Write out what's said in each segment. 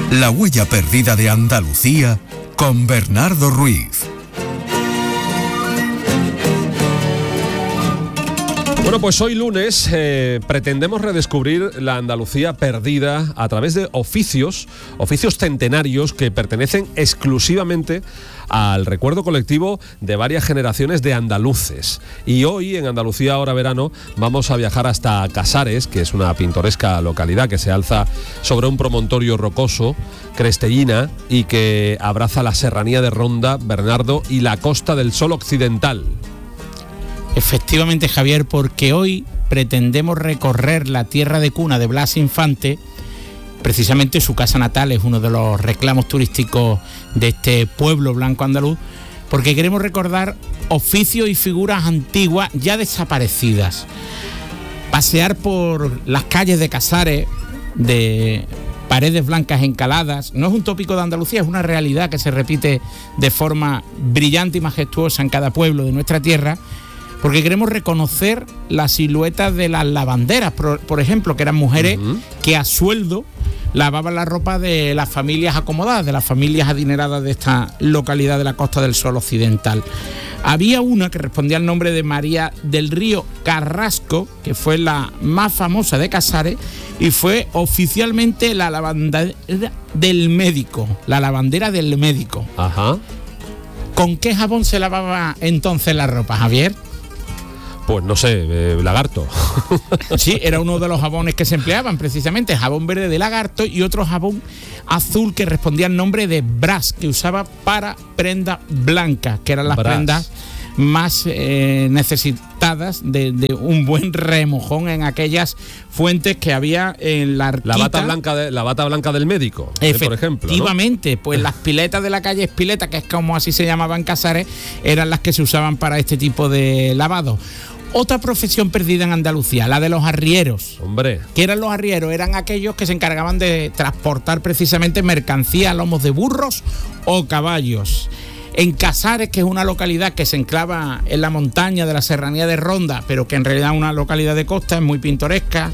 La huella perdida de Andalucía con Bernardo Ruiz. Bueno, pues hoy lunes pretendemos redescubrir la Andalucía perdida a través de oficios centenarios que pertenecen exclusivamente al recuerdo colectivo de varias generaciones de andaluces. Y hoy, en Andalucía Ahora Verano, vamos a viajar hasta Casares, que es una pintoresca localidad que se alza sobre un promontorio rocoso, Crestellina, y que abraza la serranía de Ronda, Bernardo, y la Costa del Sol occidental. Efectivamente, Javier, porque hoy pretendemos recorrer la tierra de cuna de Blas Infante. Precisamente su casa natal es uno de los reclamos turísticos de este pueblo blanco andaluz, porque queremos recordar oficios y figuras antiguas ya desaparecidas. Pasear por las calles de Casares, de paredes blancas encaladas, no es un tópico de Andalucía, es una realidad que se repite de forma brillante y majestuosa en cada pueblo de nuestra tierra, porque queremos reconocer las siluetas de las lavanderas, por ejemplo, que eran mujeres que a sueldo lavaban la ropa de las familias acomodadas, de las familias adineradas de esta localidad de la Costa del Sol occidental. Había una que respondía al nombre de María del Río Carrasco, que fue la más famosa de Casares y fue oficialmente la lavandera del médico. La lavandera del médico. Ajá. ¿Con qué jabón se lavaba entonces la ropa, Javier? Pues no sé, lagarto. Sí, era uno de los jabones que se empleaban precisamente, jabón verde de lagarto y otro jabón azul que respondía al nombre de Bras, que usaba para prendas blancas, que eran las prendas más necesitadas de un buen remojón en aquellas fuentes que había en la Arquita. La bata blanca del médico, por ejemplo, ¿no? Efectivamente, pues las piletas de la calle Espileta, que es como así se llamaban Casares, eran las que se usaban para este tipo de lavado. Otra profesión perdida en Andalucía, la de los arrieros. Hombre. ¿Qué eran los arrieros? Eran aquellos que se encargaban de transportar precisamente mercancía a lomos de burros o caballos. En Casares, que es una localidad que se enclava en la montaña de la serranía de Ronda, pero que en realidad es una localidad de costa, es muy pintoresca,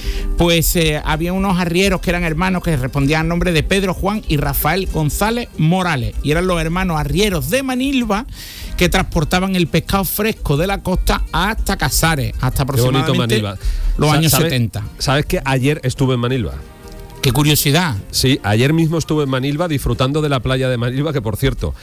pues había unos arrieros que eran hermanos que respondían al nombre de Pedro, Juan y Rafael González Morales. Y eran los hermanos arrieros de Manilva que transportaban el pescado fresco de la costa hasta Casares, hasta aproximadamente los años 70. ¿Sabes que ayer estuve en Manilva? ¡Qué curiosidad! Sí, ayer mismo estuve en Manilva disfrutando de la playa de Manilva, que por cierto,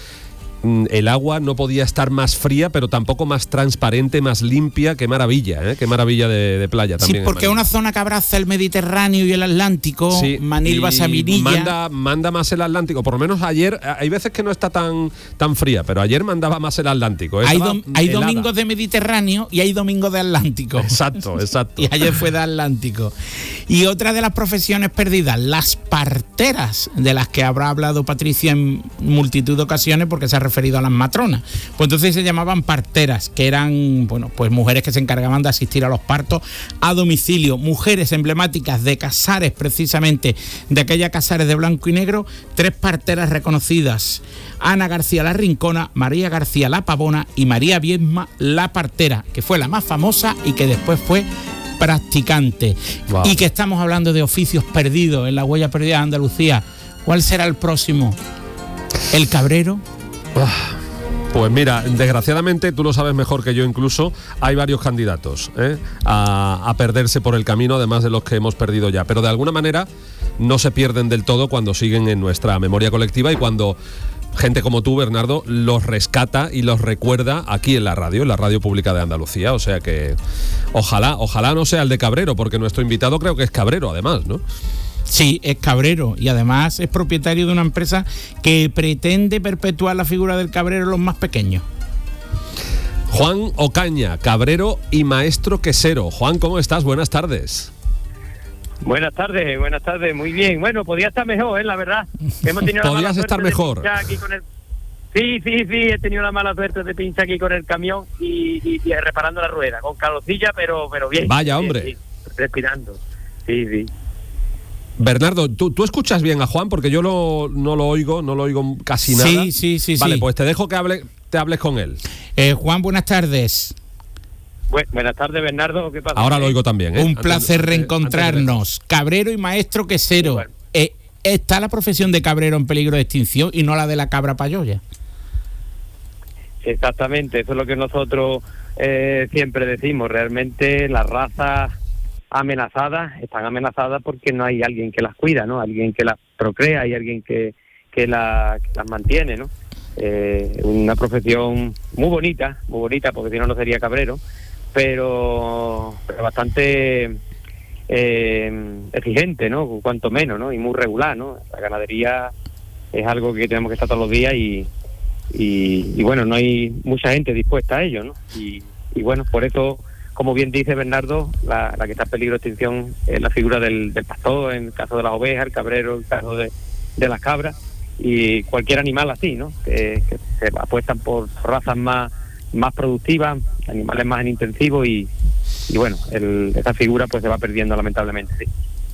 el agua no podía estar más fría, pero tampoco más transparente, más limpia. Qué maravilla, qué maravilla de playa también. Sí, porque es una zona que abraza el Mediterráneo y el Atlántico. Sí, Manilva, Sabinilla. Manda más el Atlántico. Por lo menos ayer, hay veces que no está tan fría, pero ayer mandaba más el Atlántico. Hay domingos de Mediterráneo y hay domingos de Atlántico. Exacto. Y ayer fue de Atlántico. Y otra de las profesiones perdidas, las parteras, de las que habrá hablado Patricia en multitud de ocasiones porque se ha referido a las matronas. Pues entonces se llamaban parteras, que eran, pues mujeres que se encargaban de asistir a los partos a domicilio. Mujeres emblemáticas de Casares, precisamente, de aquella Casares de blanco y negro, 3 parteras reconocidas: Ana García la Rincona, María García la Pavona y María Viedma la Partera, que fue la más famosa y que después fue practicante. Wow. Y que estamos hablando de oficios perdidos en la huella perdida de Andalucía. ¿Cuál será el próximo? ¿El cabrero? Pues mira, desgraciadamente, tú lo sabes mejor que yo incluso, hay varios candidatos a perderse por el camino, además de los que hemos perdido ya, pero de alguna manera no se pierden del todo cuando siguen en nuestra memoria colectiva y cuando gente como tú, Bernardo, los rescata y los recuerda aquí en la radio pública de Andalucía. O sea que ojalá no sea el de Cabrero, porque nuestro invitado creo que es cabrero además, ¿no? Sí, es cabrero y además es propietario de una empresa que pretende perpetuar la figura del cabrero en los más pequeños. Juan Ocaña, cabrero y maestro quesero. Juan, ¿cómo estás? Buenas tardes. Buenas tardes, muy bien. Bueno, podía estar mejor, la verdad. Hemos tenido ¿Podías estar mejor? Aquí con el... Sí, he tenido la mala suerte de pinchar aquí con el camión y reparando la rueda, con calocilla, pero bien. Vaya, hombre. Sí, respirando. Sí. Bernardo, ¿tú escuchas bien a Juan? Porque yo no lo oigo casi nada. Sí. Vale, pues te dejo que hables con él. Juan, buenas tardes. Buenas tardes, Bernardo. ¿Qué pasa? Ahora lo oigo también. Un placer reencontrarnos. Cabrero y maestro quesero. ¿está la profesión de cabrero en peligro de extinción y no la de la cabra payoya? Exactamente, eso es lo que nosotros siempre decimos. Realmente las razas amenazadas están amenazadas porque no hay alguien que las cuida, ¿no? Alguien que las procrea y alguien que las mantiene, ¿no? Una profesión muy bonita, porque si no, no sería cabrero, pero bastante exigente, ¿no? Cuanto menos, ¿no? Y muy regular, ¿no? La ganadería es algo que tenemos que estar todos los días y bueno, no hay mucha gente dispuesta a ello, ¿no? Y bueno, por eso, como bien dice Bernardo, la que está en peligro de extinción es la figura del pastor, en el caso de las ovejas, el cabrero, en el caso de las cabras, y cualquier animal así, ¿no? Que se apuestan por razas más productivas, animales más en intensivo y bueno, esa figura pues se va perdiendo lamentablemente, sí.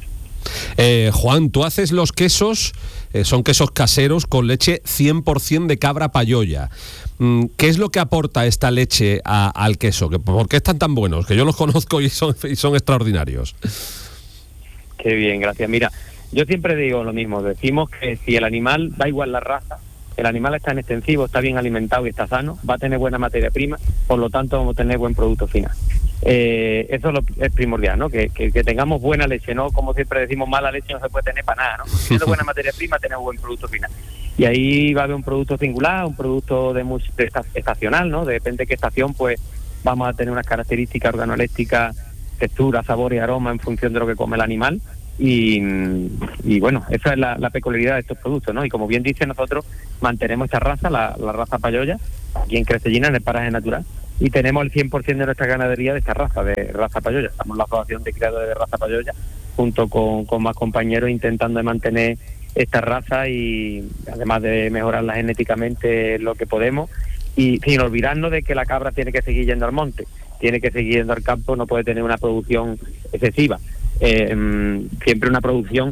Juan, tú haces los quesos, son quesos caseros con leche 100% de cabra payoya. ¿Qué es lo que aporta esta leche al queso? ¿Por qué están tan buenos? Que yo los conozco y son extraordinarios. Qué bien, gracias. Mira, yo siempre digo lo mismo, decimos que si el animal, da igual la raza, el animal está en extensivo, está bien alimentado y está sano, va a tener buena materia prima, por lo tanto vamos a tener buen producto final. Eso es primordial, ¿no? Que tengamos buena leche, ¿no? Como siempre decimos, mala leche no se puede tener para nada, ¿no? Teniendo buena materia prima, tenemos buen producto final. Y ahí va a haber un producto singular, un producto estacional, ¿no? Depende de qué estación, pues vamos a tener unas características organolépticas, textura, sabor y aroma en función de lo que come el animal. Y bueno, esa es la peculiaridad de estos productos, ¿no? Y como bien dice, nosotros mantenemos esta raza, la raza payoya, aquí en Crecellina, en el paraje natural, y tenemos el 100% de nuestra ganadería de esta raza, de raza payoya. Estamos en la Asociación de Criadores de Raza Payoya, junto con más compañeros, intentando de mantener esta raza y además de mejorarla genéticamente lo que podemos, y sin olvidarnos de que la cabra tiene que seguir yendo al monte, tiene que seguir yendo al campo, no puede tener una producción excesiva. Siempre una producción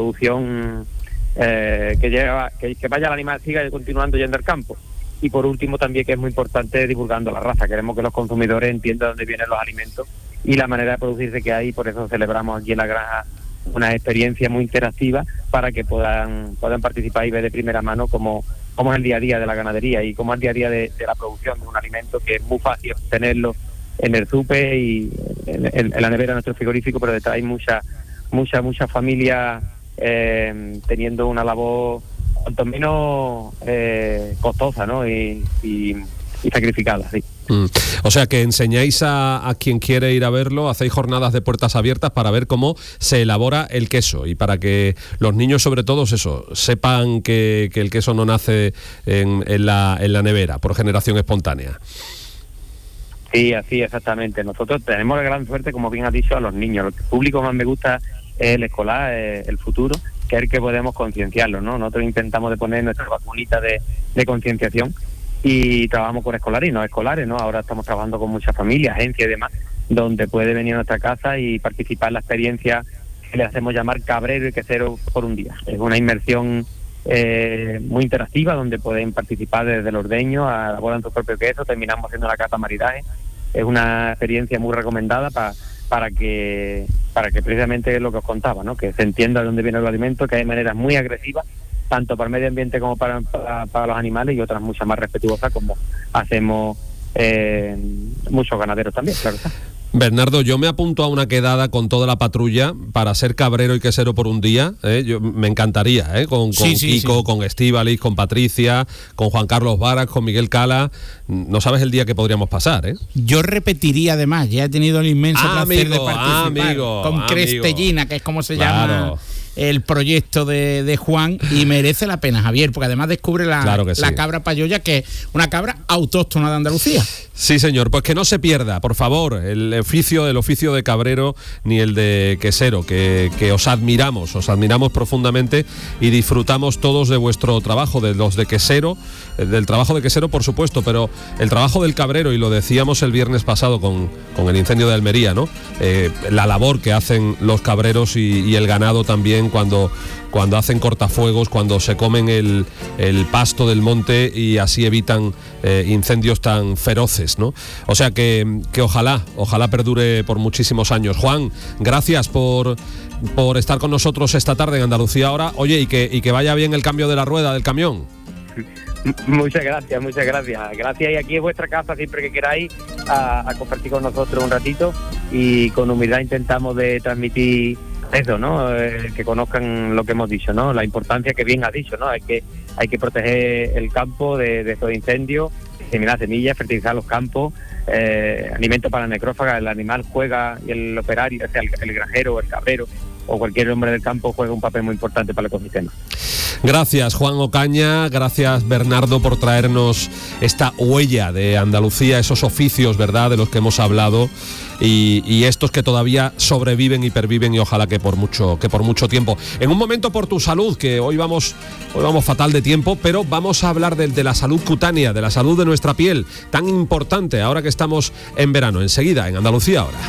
que vaya el animal, siga continuando yendo al campo. Y por último también, que es muy importante, divulgando la raza. Queremos que los consumidores entiendan dónde vienen los alimentos y la manera de producirse que hay. Por eso celebramos aquí en la granja una experiencia muy interactiva para que puedan participar y ver de primera mano cómo es el día a día de la ganadería y cómo es el día a día de la producción de un alimento que es muy fácil obtenerlo en el súper y en la nevera de nuestro frigorífico, pero detrás hay mucha familia teniendo una labor cuanto menos costosa, ¿no? y sacrificada, sí. O sea que enseñáis a quien quiere ir a verlo, hacéis jornadas de puertas abiertas para ver cómo se elabora el queso y para que los niños, sobre todo, sepan que el queso no nace en la nevera por generación espontánea. Sí, así exactamente. Nosotros tenemos la gran suerte, como bien has dicho, a los niños. El público más me gusta es el escolar, el futuro, que es el que podemos concienciarlo, ¿no? Nosotros intentamos de poner nuestra vacunita de concienciación y trabajamos con escolares, ¿no? Ahora estamos trabajando con muchas familias, agencias y demás, donde puede venir a nuestra casa y participar en la experiencia que le hacemos llamar Cabrero y Quesero por un día. Es una inmersión muy interactiva, donde pueden participar desde el ordeño a elaborar su propio queso, terminamos haciendo la cata maridaje. Es una experiencia muy recomendada para que precisamente es lo que os contaba, ¿no? Que se entienda de dónde vienen los alimentos, que hay maneras muy agresivas, tanto para el medio ambiente como para los animales, y otras muchas más respetuosas, como hacemos muchos ganaderos también, claro está. Bernardo, yo me apunto a una quedada con toda la patrulla para ser cabrero y quesero por un día. Me encantaría, con Kiko, sí. Con Estíbaliz, con Patricia, con Juan Carlos Varas, con Miguel Cala. No sabes el día que podríamos pasar, ¿eh? Yo repetiría, además, ya he tenido el inmenso placer de participar con Crestellina, que es como se llama el proyecto de Juan, y merece la pena, Javier, porque además descubre la cabra payoya, que es una cabra autóctona de Andalucía. Sí, señor, pues que no se pierda, por favor, el oficio de cabrero ni el de quesero, que os admiramos profundamente y disfrutamos todos de vuestro trabajo, de los de quesero, del trabajo de quesero, por supuesto, pero el trabajo del cabrero, y lo decíamos el viernes pasado con el incendio de Almería, ¿no? La labor que hacen los cabreros y el ganado también también cuando hacen cortafuegos, cuando se comen el pasto del monte y así evitan incendios tan feroces, ¿no? O sea que ojalá perdure por muchísimos años. Juan, gracias por estar con nosotros esta tarde en Andalucía Ahora. Oye, y que vaya bien el cambio de la rueda del camión. Muchas gracias. Gracias, y aquí es vuestra casa siempre que queráis a compartir con nosotros un ratito, y con humildad intentamos de transmitir eso, ¿no? Que conozcan lo que hemos dicho, ¿no? La importancia que bien has dicho, ¿no? Hay que proteger el campo de estos incendios, sembrar semillas, fertilizar los campos, alimento para la necrófaga. El animal juega, y el operario, o sea, el granjero, el cabrero o cualquier hombre del campo juega un papel muy importante para el ecosistema. Gracias, Juan Ocaña, gracias, Bernardo, por traernos esta huella de Andalucía, esos oficios, ¿verdad?, de los que hemos hablado, y estos que todavía sobreviven y perviven, y ojalá que por mucho tiempo. En un momento, por tu salud, que hoy vamos fatal de tiempo, pero vamos a hablar de la salud cutánea, de la salud de nuestra piel, tan importante ahora que estamos en verano. Enseguida, en Andalucía Ahora.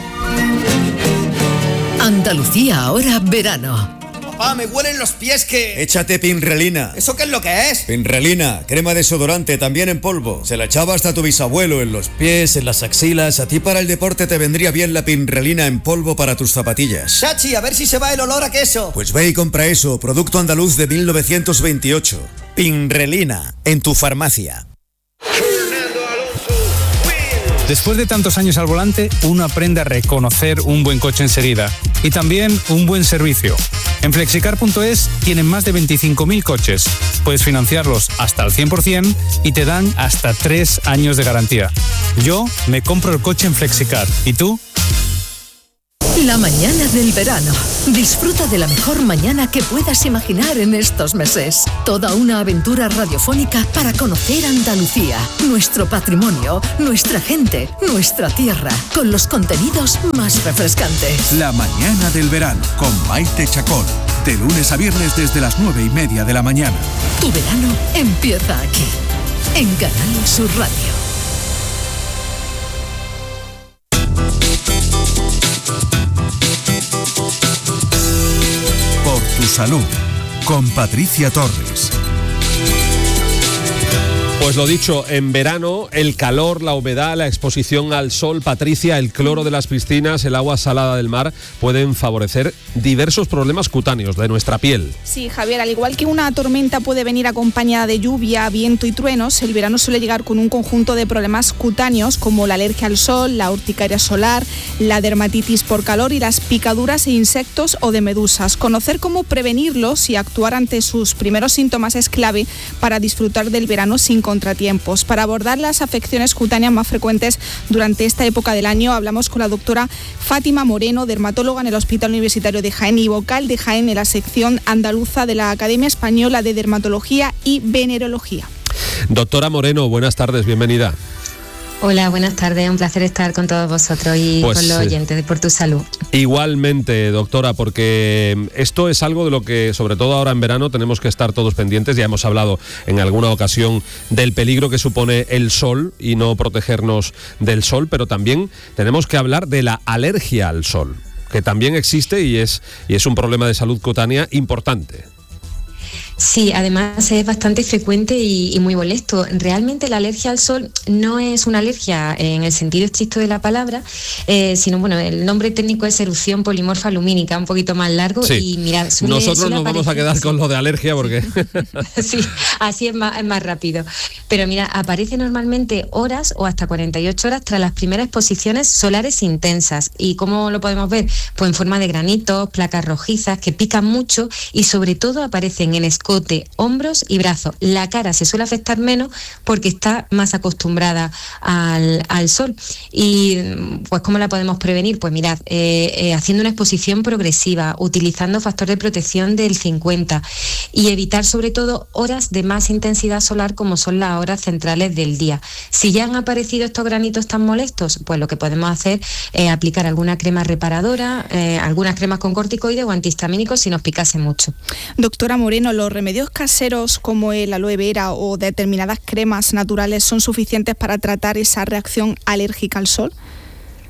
Andalucía Ahora verano. Papá, me huelen los pies que... Échate Pinrelina. ¿Eso qué es lo que es? Pinrelina, crema desodorante, también en polvo. Se la echaba hasta tu bisabuelo, en los pies, en las axilas. A ti para el deporte te vendría bien la Pinrelina en polvo para tus zapatillas. Chachi, a ver si se va el olor a queso. Pues ve y compra eso, producto andaluz de 1928. Pinrelina, en tu farmacia. Después de tantos años al volante, uno aprende a reconocer un buen coche enseguida y también un buen servicio. En Flexicar.es tienen más de 25.000 coches. Puedes financiarlos hasta el 100% y te dan hasta 3 años de garantía. Yo me compro el coche en Flexicar. ¿Y tú? La mañana del verano. Disfruta de la mejor mañana que puedas imaginar en estos meses. Toda una aventura radiofónica para conocer Andalucía, nuestro patrimonio, nuestra gente, nuestra tierra, con los contenidos más refrescantes. La mañana del verano, con Maite Chacón. De lunes a viernes desde las 9:30 de la mañana. Tu verano empieza aquí, en Canal Sur Radio. Tu salud, con Patricia Torres. Pues lo dicho, en verano el calor, la humedad, la exposición al sol, Patricia, el cloro de las piscinas, el agua salada del mar pueden favorecer diversos problemas cutáneos de nuestra piel. Sí, Javier, al igual que una tormenta puede venir acompañada de lluvia, viento y truenos, el verano suele llegar con un conjunto de problemas cutáneos como la alergia al sol, la urticaria solar, la dermatitis por calor y las picaduras de insectos o de medusas. Conocer cómo prevenirlos y actuar ante sus primeros síntomas es clave para disfrutar del verano sin contratiempos. Para abordar las afecciones cutáneas más frecuentes durante esta época del año, hablamos con la doctora Fátima Moreno, dermatóloga en el Hospital Universitario de Jaén y vocal de Jaén en la sección andaluza de la Academia Española de Dermatología y Venerología. Doctora Moreno, buenas tardes, bienvenida. Hola, buenas tardes, un placer estar con todos vosotros y pues, con los oyentes de Por Tu Salud. Igualmente, doctora, porque esto es algo de lo que, sobre todo ahora en verano, tenemos que estar todos pendientes. Ya hemos hablado en alguna ocasión del peligro que supone el sol y no protegernos del sol, pero también tenemos que hablar de la alergia al sol, que también existe y es un problema de salud cutánea importante. Sí, además es bastante frecuente y muy molesto. Realmente la alergia al sol no es una alergia en el sentido estricto de la palabra, sino, bueno, el nombre técnico es erupción polimorfa lumínica, un poquito más largo. Sí. Y mira, nosotros nos vamos a quedar con lo de alergia porque... Sí, así es más rápido. Pero mira, aparece normalmente horas o hasta 48 horas tras las primeras exposiciones solares intensas. ¿Y cómo lo podemos ver? Pues en forma de granitos, placas rojizas que pican mucho y sobre todo aparecen en escote, hombros y brazos. La cara se suele afectar menos porque está más acostumbrada al sol. Y pues ¿cómo la podemos prevenir? Pues mirad, haciendo una exposición progresiva, utilizando factor de protección del 50 y evitar sobre todo horas de más intensidad solar como son las horas centrales del día. Si ya han aparecido estos granitos tan molestos, pues lo que podemos hacer es aplicar alguna crema reparadora, algunas cremas con corticoides o antihistamínicos si nos picase mucho. Doctora Moreno, ¿los remedios caseros como el aloe vera o determinadas cremas naturales son suficientes para tratar esa reacción alérgica al sol?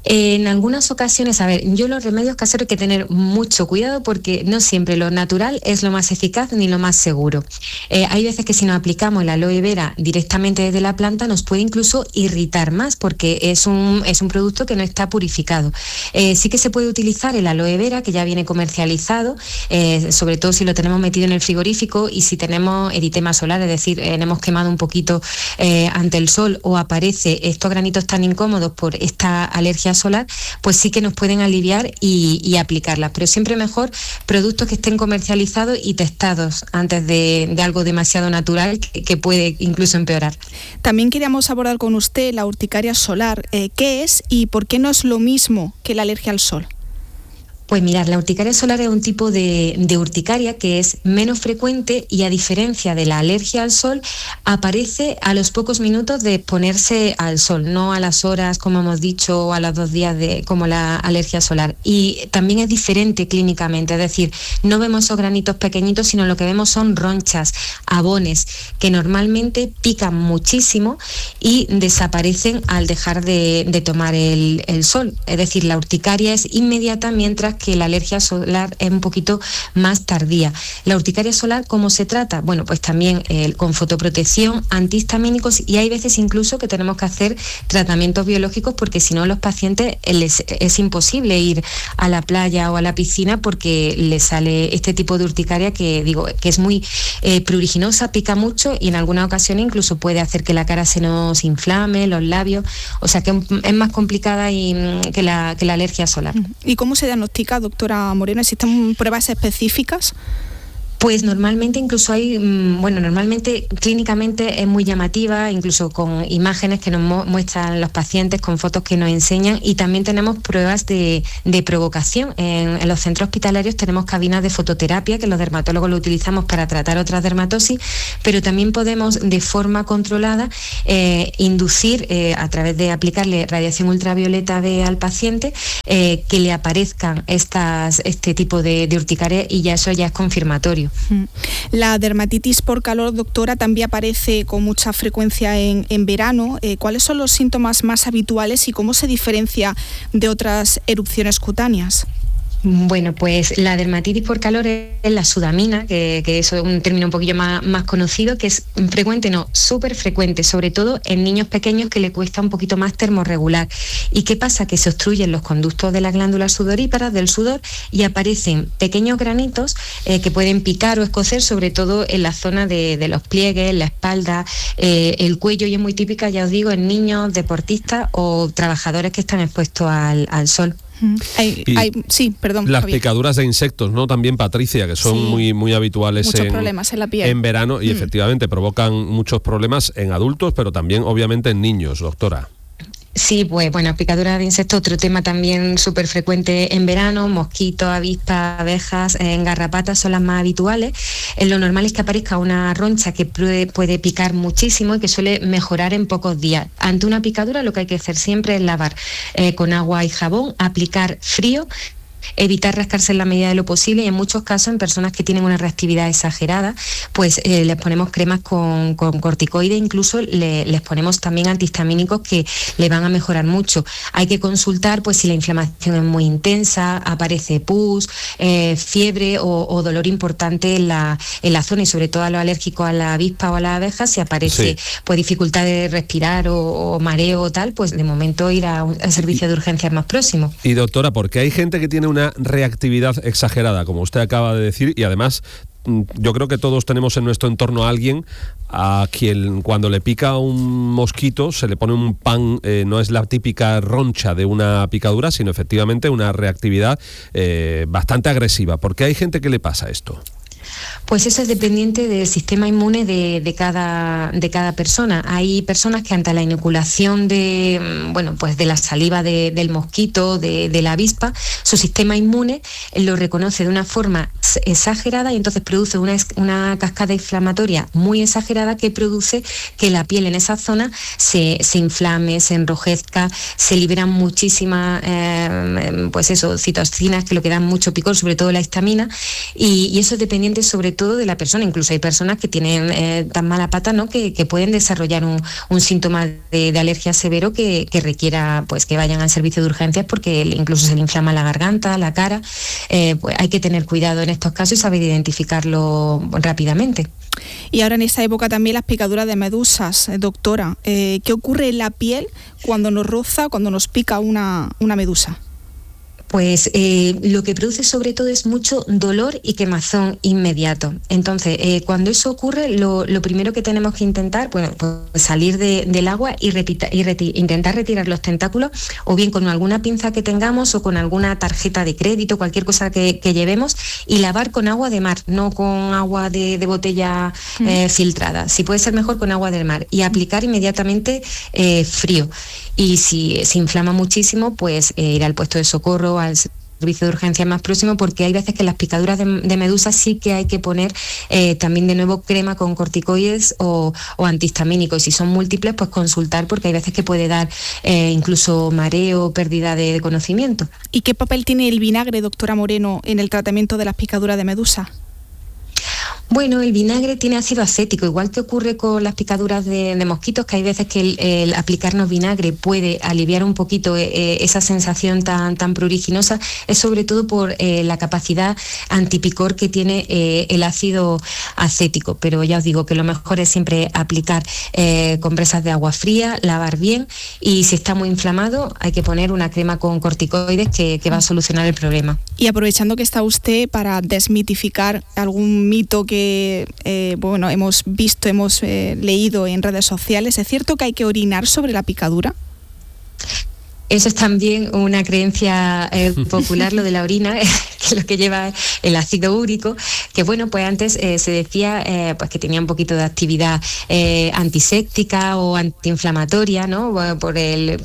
En algunas ocasiones, a ver, yo los remedios caseros hay que tener mucho cuidado porque no siempre lo natural es lo más eficaz ni lo más seguro. Hay veces que si nos aplicamos la aloe vera directamente desde la planta nos puede incluso irritar más porque es un producto que no está purificado. Sí que se puede utilizar el aloe vera que ya viene comercializado, sobre todo si lo tenemos metido en el frigorífico y si tenemos eritema solar, es decir, hemos quemado un poquito ante el sol o aparece estos granitos tan incómodos por esta alergia solar, pues sí que nos pueden aliviar y aplicarlas, pero siempre mejor productos que estén comercializados y testados antes de algo demasiado natural que puede incluso empeorar. También queríamos abordar con usted la urticaria solar. ¿Qué es y por qué no es lo mismo que la alergia al sol? Pues mirad, la urticaria solar es un tipo de urticaria que es menos frecuente y a diferencia de la alergia al sol, aparece a los pocos minutos de exponerse al sol, no a las horas, como hemos dicho, o a los 2 días como la alergia solar. Y también es diferente clínicamente, es decir, no vemos esos granitos pequeñitos, sino lo que vemos son ronchas, abones, que normalmente pican muchísimo y desaparecen al dejar de tomar el sol. Es decir, la urticaria es inmediata, mientras que la alergia solar es un poquito más tardía. La urticaria solar, ¿cómo se trata? Bueno, pues también con fotoprotección, antihistamínicos y hay veces incluso que tenemos que hacer tratamientos biológicos porque si no los pacientes es imposible ir a la playa o a la piscina porque les sale este tipo de urticaria que es muy pruriginosa, pica mucho y en algunas ocasiones incluso puede hacer que la cara se nos inflame, los labios, o sea que es más complicada que la alergia solar. ¿Y cómo se diagnostica, doctora Moreno? ¿Existen pruebas específicas? Pues normalmente incluso hay, normalmente clínicamente es muy llamativa, incluso con imágenes que nos muestran los pacientes, con fotos que nos enseñan y también tenemos pruebas de provocación. En los centros hospitalarios tenemos cabinas de fototerapia que los dermatólogos lo utilizamos para tratar otras dermatosis, pero también podemos de forma controlada inducir a través de aplicarle radiación ultravioleta al paciente que le aparezcan este tipo de urticaria y ya eso ya es confirmatorio. La dermatitis por calor, doctora, también aparece con mucha frecuencia en verano. ¿Cuáles son los síntomas más habituales y cómo se diferencia de otras erupciones cutáneas? Bueno, pues la dermatitis por calor es la sudamina, que eso es un término un poquillo más conocido, que es frecuente, no, súper frecuente, sobre todo en niños pequeños que le cuesta un poquito más termorregular. ¿Y qué pasa? Que se obstruyen los conductos de las glándulas sudoríparas, del sudor, y aparecen pequeños granitos que pueden picar o escocer, sobre todo en la zona de los pliegues, la espalda, el cuello, y es muy típica, ya os digo, en niños, deportistas o trabajadores que están expuestos al sol. Las picaduras de insectos, ¿no? También, Patricia, que son muy habituales problemas en la piel. En verano y efectivamente provocan muchos problemas en adultos, pero también obviamente en niños, doctora. Sí, pues bueno, picadura de insectos, otro tema también súper frecuente en verano, mosquitos, avispas, abejas, garrapatas son las más habituales. Lo normal es que aparezca una roncha que puede picar muchísimo y que suele mejorar en pocos días. Ante una picadura lo que hay que hacer siempre es lavar con agua y jabón, aplicar frío, evitar rascarse en la medida de lo posible y en muchos casos en personas que tienen una reactividad exagerada pues les ponemos cremas con corticoides, incluso les ponemos también antihistamínicos que le van a mejorar mucho. Hay que consultar pues si la inflamación es muy intensa, aparece pus, fiebre o dolor importante en la zona y sobre todo a los alérgicos a la avispa o a las abejas, si aparece pues dificultad de respirar o mareo o tal, pues de momento ir al servicio de urgencias más próximo. Y doctora, porque hay gente que tiene una reactividad exagerada, como usted acaba de decir, y además yo creo que todos tenemos en nuestro entorno a alguien a quien cuando le pica un mosquito se le pone un pan, no es la típica roncha de una picadura, sino efectivamente una reactividad bastante agresiva. ¿Por qué hay gente que le pasa esto? Pues eso es dependiente del sistema inmune de cada persona. Hay personas que ante la inoculación de la saliva del mosquito, de la avispa, su sistema inmune lo reconoce de una forma exagerada y entonces produce una cascada inflamatoria muy exagerada que produce que la piel en esa zona se inflame, se enrojezca, se liberan muchísimas citocinas que lo que dan mucho picor, sobre todo la histamina, y eso es dependiente depende sobre todo de la persona. Incluso hay personas que tienen tan mala pata, ¿no?, que pueden desarrollar un síntoma de alergia severo que requiera pues que vayan al servicio de urgencias porque incluso se le inflama la garganta, la cara. Pues hay que tener cuidado en estos casos y saber identificarlo rápidamente. Y ahora en esta época también las picaduras de medusas, doctora. ¿Qué ocurre en la piel cuando nos roza, cuando nos pica una medusa? Pues lo que produce sobre todo es mucho dolor y quemazón inmediato. Entonces, cuando eso ocurre, lo primero que tenemos que intentar, pues salir del agua y intentar retirar los tentáculos, o bien con alguna pinza que tengamos o con alguna tarjeta de crédito, cualquier cosa que llevemos, y lavar con agua de mar, no con agua de botella filtrada. Si puede ser mejor con agua del mar, y aplicar inmediatamente frío. Y si se inflama muchísimo, pues ir al puesto de socorro, al servicio de urgencia más próximo, porque hay veces que las picaduras de medusa sí que hay que poner también de nuevo crema con corticoides o antihistamínicos. Y si son múltiples, pues consultar, porque hay veces que puede dar incluso mareo, pérdida de conocimiento. ¿Y qué papel tiene el vinagre, doctora Moreno, en el tratamiento de las picaduras de medusa? Bueno, el vinagre tiene ácido acético, igual que ocurre con las picaduras de mosquitos, que hay veces que el aplicarnos vinagre puede aliviar un poquito esa sensación tan pruriginosa. Es sobre todo por la capacidad antipicor que tiene el ácido acético. Pero ya os digo que lo mejor es siempre aplicar compresas de agua fría, lavar bien, y si está muy inflamado hay que poner una crema con corticoides que va a solucionar el problema. Y aprovechando que está usted, para desmitificar algún mito que hemos visto, hemos leído en redes sociales, ¿es cierto que hay que orinar sobre la picadura? Eso es también una creencia popular, lo de la orina, que lo que lleva el ácido úrico, que bueno, pues antes se decía pues que tenía un poquito de actividad antiséptica o antiinflamatoria, ¿no?, por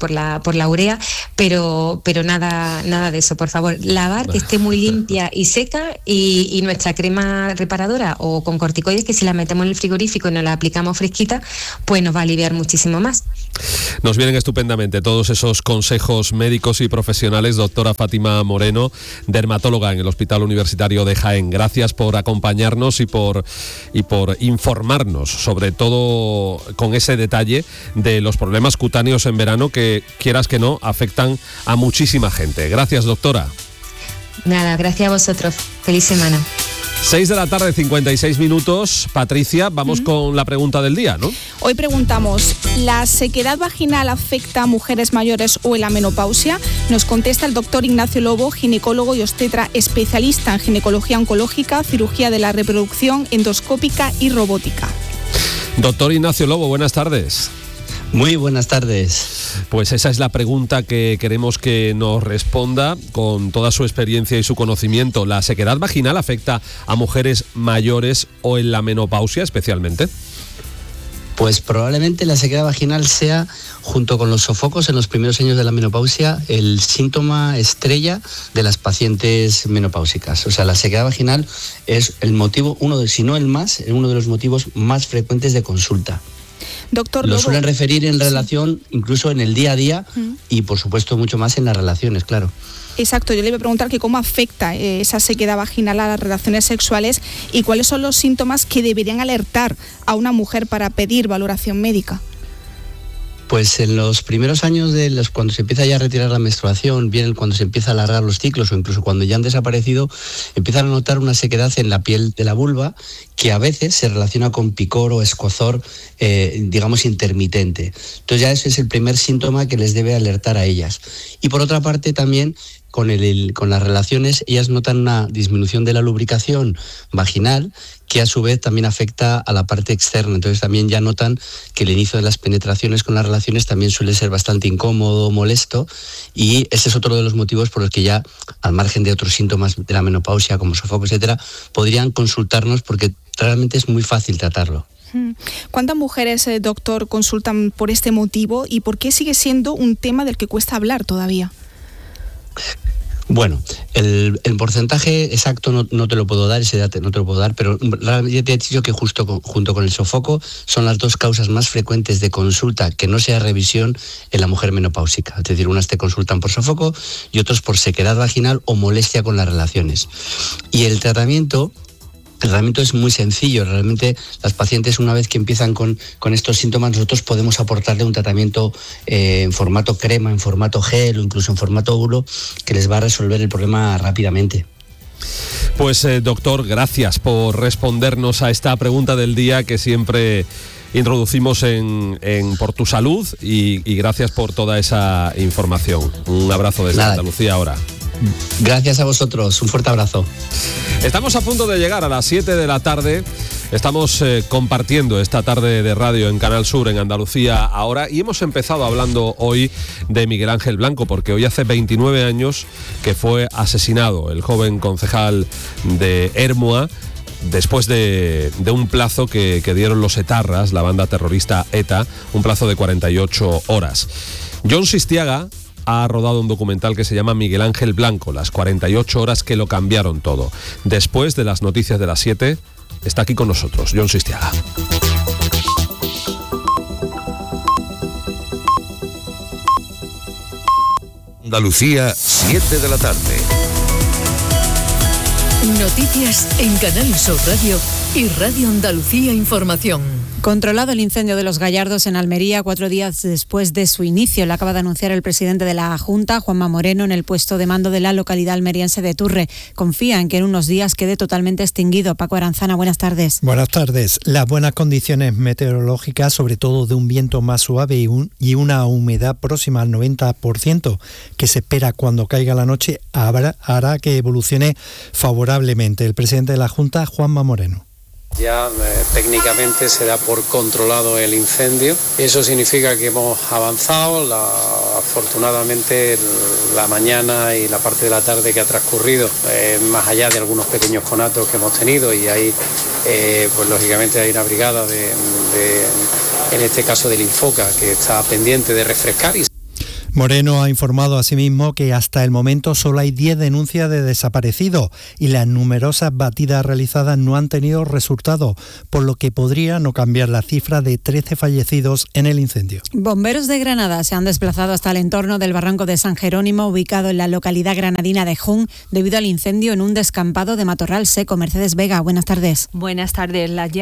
la urea, pero nada de eso, por favor. Lavar, que esté muy limpia y seca, y nuestra crema reparadora o con corticoides, que si la metemos en el frigorífico y nos la aplicamos fresquita, pues nos va a aliviar muchísimo más. Nos vienen estupendamente todos esos consejos médicos y profesionales. Doctora Fátima Moreno, dermatóloga en el Hospital Universitario de Jaén. Gracias por acompañarnos y por informarnos, sobre todo con ese detalle de los problemas cutáneos en verano que, quieras que no, afectan a muchísima gente. Gracias, doctora. Nada, gracias a vosotros. Feliz semana. 6 de la tarde, 56 minutos. Patricia, vamos con la pregunta del día, ¿no? Hoy preguntamos, ¿la sequedad vaginal afecta a mujeres mayores o en la menopausia? Nos contesta el doctor Ignacio Lobo, ginecólogo y obstetra especialista en ginecología oncológica, cirugía de la reproducción, endoscópica y robótica. Doctor Ignacio Lobo, buenas tardes. Muy buenas tardes. Pues esa es la pregunta que queremos que nos responda con toda su experiencia y su conocimiento. ¿La sequedad vaginal afecta a mujeres mayores o en la menopausia especialmente? Pues probablemente la sequedad vaginal sea, junto con los sofocos en los primeros años de la menopausia, el síntoma estrella de las pacientes menopáusicas. O sea, la sequedad vaginal es el motivo, uno de los motivos más frecuentes de consulta. Doctor Lobo. Lo suelen referir en relación, incluso en el día a día, y por supuesto mucho más en las relaciones, claro. Exacto, yo le iba a preguntar que cómo afecta esa sequedad vaginal a las relaciones sexuales y cuáles son los síntomas que deberían alertar a una mujer para pedir valoración médica. Pues en los primeros años cuando se empieza ya a retirar la menstruación, bien cuando se empieza a alargar los ciclos o incluso cuando ya han desaparecido, empiezan a notar una sequedad en la piel de la vulva que a veces se relaciona con picor o escozor, digamos, intermitente. Entonces ya ese es el primer síntoma que les debe alertar a ellas. Y por otra parte también, con las relaciones, ellas notan una disminución de la lubricación vaginal que a su vez también afecta a la parte externa. Entonces también ya notan que el inicio de las penetraciones con las relaciones también suele ser bastante incómodo, molesto, y ese es otro de los motivos por los que ya, al margen de otros síntomas de la menopausia como sofocos, etcétera, podrían consultarnos porque realmente es muy fácil tratarlo. ¿Cuántas mujeres, doctor, consultan por este motivo y por qué sigue siendo un tema del que cuesta hablar todavía? Bueno, el porcentaje exacto no te lo puedo dar, ese dato no te lo puedo dar, pero ya te he dicho que junto con el sofoco son las dos causas más frecuentes de consulta que no sea revisión en la mujer menopáusica. Es decir, unas te consultan por sofoco y otros por sequedad vaginal o molestia con las relaciones. Y el tratamiento El tratamiento es muy sencillo, realmente las pacientes una vez que empiezan con estos síntomas nosotros podemos aportarle un tratamiento en formato crema, en formato gel o incluso en formato hulo que les va a resolver el problema rápidamente. Pues doctor, gracias por respondernos a esta pregunta del día que siempre introducimos en Por tu Salud y gracias por toda esa información. Un abrazo desde Andalucía ahora. Gracias a vosotros, un fuerte abrazo. Estamos a punto de llegar a las 7 de la tarde. Estamos compartiendo esta tarde de radio en Canal Sur, en Andalucía ahora, y hemos empezado hablando hoy de Miguel Ángel Blanco, porque hoy hace 29 años que fue asesinado el joven concejal de Ermua, después de un plazo que dieron los etarras, la banda terrorista ETA, un plazo de 48 horas. Jon Sistiaga ha rodado un documental que se llama Miguel Ángel Blanco, las 48 horas que lo cambiaron todo. Después de las noticias de las 7, está aquí con nosotros, Jon Sistiaga. Andalucía, 7 de la tarde. Noticias en Canal Sur Radio y Radio Andalucía Información. Controlado el incendio de Los Gallardos en Almería 4 días después de su inicio. Lo acaba de anunciar el presidente de la Junta, Juanma Moreno, en el puesto de mando de la localidad almeriense de Turre. Confía en que en unos días quede totalmente extinguido. Paco Aranzana, buenas tardes. Buenas tardes. Las buenas condiciones meteorológicas, sobre todo de un viento más suave y una humedad próxima al 90%, que se espera cuando caiga la noche, hará que evolucione favorablemente. El presidente de la Junta, Juanma Moreno. Ya técnicamente se da por controlado el incendio. Eso significa que hemos avanzado. Afortunadamente la mañana y la parte de la tarde que ha transcurrido, más allá de algunos pequeños conatos que hemos tenido, y ahí pues lógicamente hay una brigada en este caso del Infoca, que está pendiente de refrescar. Moreno ha informado asimismo que hasta el momento solo hay 10 denuncias de desaparecidos y las numerosas batidas realizadas no han tenido resultado, por lo que podría no cambiar la cifra de 13 fallecidos en el incendio. Bomberos de Granada se han desplazado hasta el entorno del barranco de San Jerónimo, ubicado en la localidad granadina de Jun, debido al incendio en un descampado de matorral seco. Mercedes Vega, buenas tardes. Buenas tardes. Las